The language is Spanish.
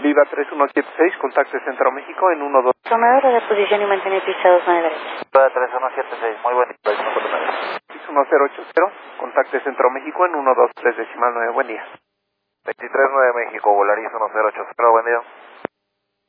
Viva 3176, contacte Centro México en 12. Tomadora de posición y mantener pisados 9 derecha. Viva 3176, muy buen día. 1080, contacte Centro México en 123 decimal 9, buen día. 239 México, Volaris 1080, buen día.